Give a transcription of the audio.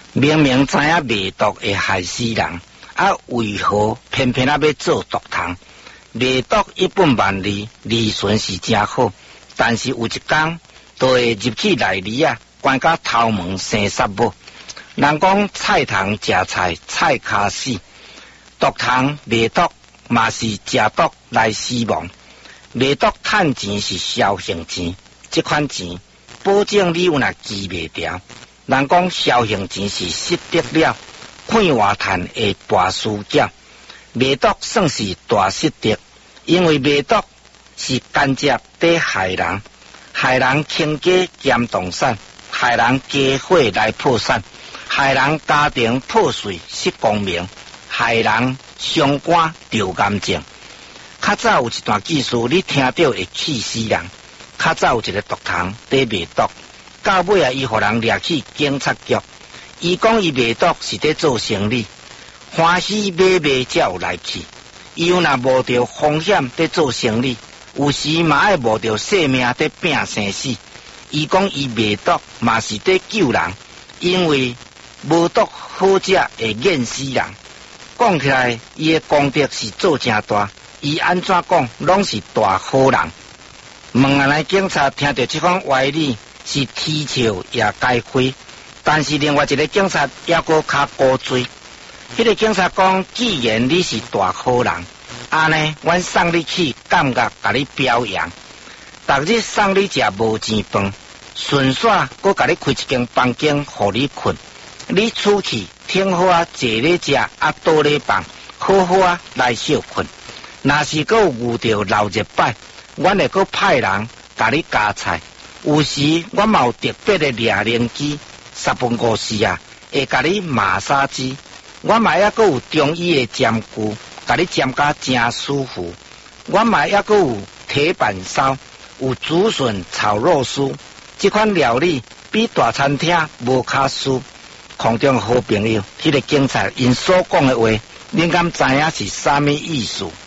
明明知影卖毒会害死人，为何偏偏要做毒汤？卖毒一本万利，利润是真好，但是有一天都会入去内里关到头毛生杀母。人讲菜虫食菜，菜卡死。毒汤卖毒嘛是食毒来死亡。卖毒趁钱是侥幸钱，这款钱保证你有若记袂掉。人讲侥幸钱是失得了，看外赚会跋输缴。卖毒算是大失德，因为卖毒是间接在害人，害人倾家兼动产，害人家伙来破产，害人家庭破碎失光明，害人伤肝得癌症。较早有一段技术，你听到会气死人。较早有一个毒虫在卖毒，到尾伊互人掠去警察局。伊讲伊卖毒是在做生意，欢喜买才有来去。伊有若冒着风险在做生意，有时嘛爱冒着性命在拼生死。伊讲伊卖毒嘛是在救人，因为无毒好食会瘾死人。讲起来，伊的功德是做真大。伊安怎讲，拢是大好人。问下来警察听到这款歪理，是啼笑也该开。但是另外一个警察也搁较高追。迄个警察讲，既然你是大好人，安尼，阮送你去感觉甲你表扬。逐日送你食无钱饭，顺煞搁甲你开一间房间，互你困。你出去听好坐咧食，倒咧放，好好来休困。若是搁有遇到闹热摆，阮会搁派人甲你加菜。有时阮嘛有特别的掠灵机，3分5时会甲你麻纱机。阮嘛还搁有中医的针灸，甲你针甲真舒服。阮嘛还搁有铁板烧，有竹笋炒肉丝。这款料理比大餐厅无卡输。空中好朋友，迄个警察因所讲的话，恁敢知影是啥物意思？